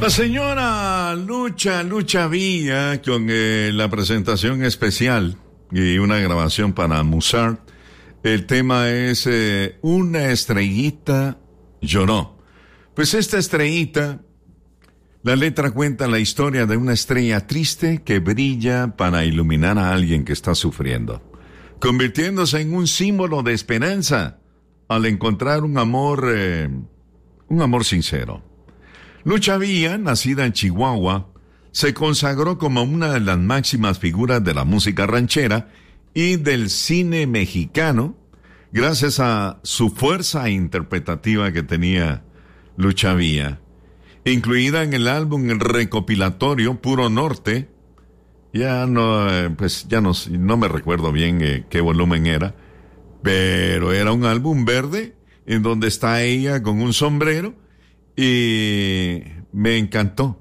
La señora Lucha Villa con la presentación especial y una grabación para Mozart. El tema es Una estrellita lloró. Pues esta estrellita, la letra cuenta la historia de una estrella triste que brilla para iluminar a alguien que está sufriendo, convirtiéndose en un símbolo de esperanza al encontrar un amor sincero. Lucha Villa, nacida en Chihuahua, se consagró como una de las máximas figuras de la música ranchera y del cine mexicano, gracias a su fuerza interpretativa que tenía Lucha Villa, incluida en el álbum recopilatorio Puro Norte. No me recuerdo bien qué volumen era, pero era un álbum verde en donde está ella con un sombrero y me encantó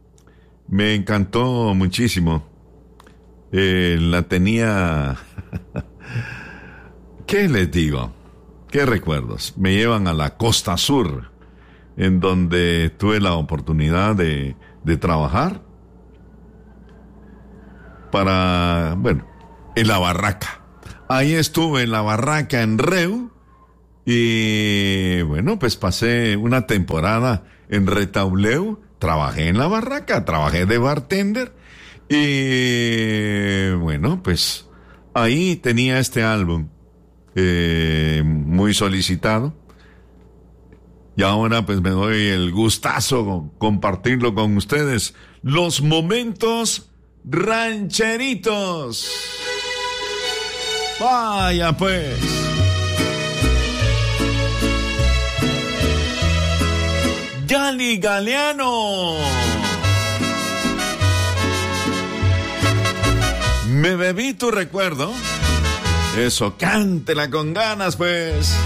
muchísimo. La tenía... ¿Qué les digo? ¿Qué recuerdos? Me llevan a la Costa Sur, en donde tuve la oportunidad de trabajar en la barraca. Ahí estuve en la barraca en Reu y pues pasé una temporada en Retauleu, trabajé en la barraca, trabajé de bartender y pues ahí tenía este álbum muy solicitado. Y ahora pues me doy el gustazo compartirlo con ustedes. Los momentos rancheritos. Vaya pues. Gali Galeano. Me bebí tu recuerdo. Eso, cántela con ganas pues.